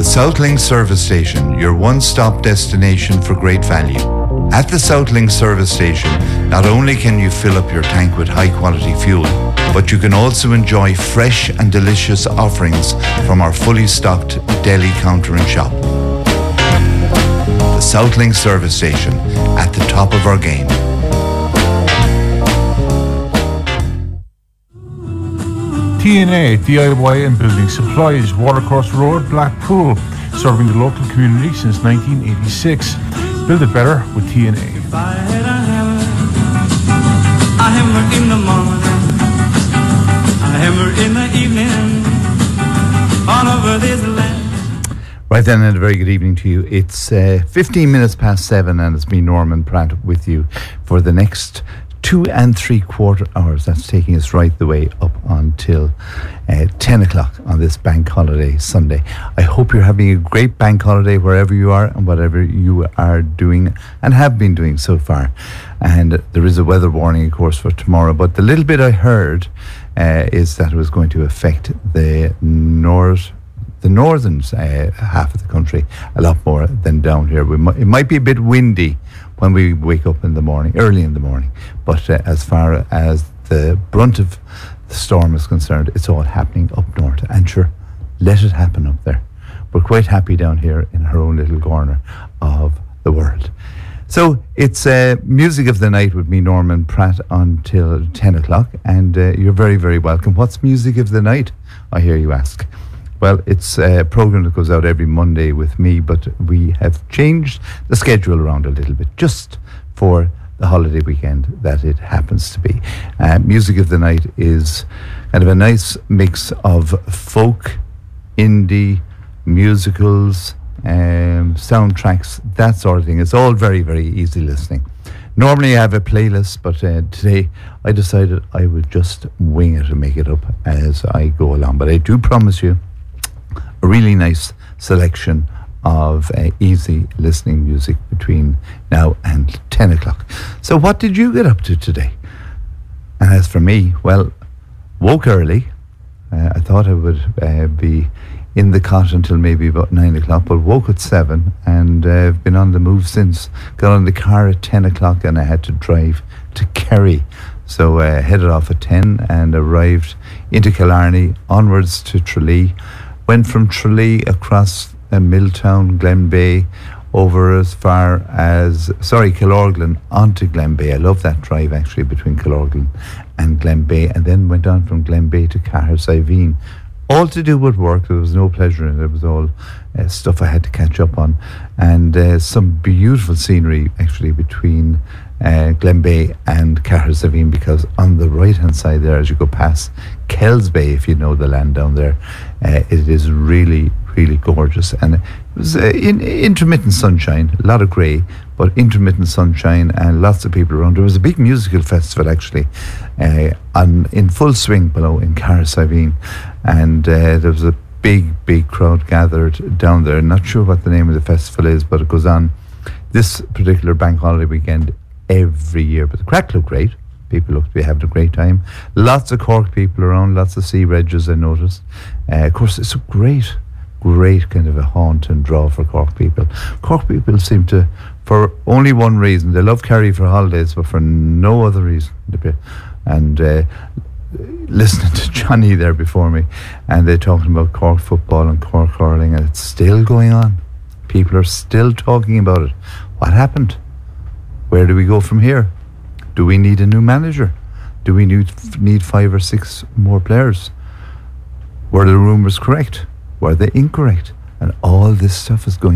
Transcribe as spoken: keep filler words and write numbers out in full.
The Southlink Service Station, your one-stop destination for great value. At the Southlink Service Station, not only can you fill up your tank with high-quality fuel, but you can also enjoy fresh and delicious offerings from our fully stocked deli counter and shop. The Southlink Service Station, at the top of our game. T N A, D I Y and Building Supplies, Watercourse Road, Blackpool, serving the local community since nineteen eighty-six. Build it better with T N A. If I had a hammer, a hammer in the morning, a hammer in the evening, all over this land. Right then, and a very good evening to you. It's uh, fifteen minutes past seven, and it's me, Norman Pratt, with you for the next two and three quarter hours. That's taking us right the way up until uh, ten o'clock on this bank holiday Sunday. I hope you're having a great bank holiday wherever you are and whatever you are doing and have been doing so far. And there is a weather warning, of course, for tomorrow, but the little bit I heard uh, is that it was going to affect the north the northern uh, half of the country a lot more than down here. We m- it might be a bit windy when we wake up in the morning, early in the morning, but uh, as far as the brunt of the storm is concerned, it's all happening up north. And sure, let it happen up there. We're quite happy down here in our own little corner of the world. So it's uh, Music of the Night with me, Norman Pratt, until ten o'clock, and uh, you're very, very welcome. What's Music of the Night, I hear you ask? Well, it's a program that goes out every Monday with me, but we have changed the schedule around a little bit just for the holiday weekend that it happens to be. Uh, Music of the Night is kind of a nice mix of folk, indie, musicals, um, soundtracks, that sort of thing. It's all very, very easy listening. Normally I have a playlist, but uh, today I decided I would just wing it and make it up as I go along. But I do promise you a really nice selection of uh, easy listening music between now and ten o'clock. So what did you get up to today? And as for me, well, woke early. Uh, I thought I would uh, be in the cot until maybe about nine o'clock, but woke at seven and uh, I've been on the move since. Got on the car at ten o'clock and I had to drive to Kerry. So I uh, headed off at ten and arrived into Killarney, onwards to Tralee. Went from Tralee across uh, Milltown, Glenbeigh, over as far as, sorry, Killorglin, onto Glenbeigh. I love that drive, actually, between Killorglin and Glenbeigh, and then went on from Glenbeigh to Cahersiveen. All to do with work. There was no pleasure in it. It was all uh, stuff I had to catch up on. And uh, some beautiful scenery, actually, between uh, Glenbeigh and Cahersiveen, because on the right-hand side there, as you go past Kells Bay, if you know the land down there, uh, it is really, really gorgeous. And it was uh, in, intermittent sunshine, a lot of grey, but intermittent sunshine and lots of people around. There was a big musical festival, actually, uh, on, in full swing below in Cahersiveen. And uh, there was a big, big crowd gathered down there. Not sure what the name of the festival is, but it goes on this particular bank holiday weekend every year. But the crack looked great. People look to be having a great time. Lots of Cork people around, lots of sea regis, I noticed. Uh, of course, it's a great, great kind of a haunt and draw for Cork people. Cork people seem to, for only one reason, they love Kerry for holidays, but for no other reason. And uh, listening to Johnny there before me, and they're talking about Cork football and Cork hurling, and it's still going on. People are still talking about it. What happened? Where do we go from here? Do we need a new manager? Do we need, need five or six more players? Were the rumours correct? Were they incorrect? And all this stuff is going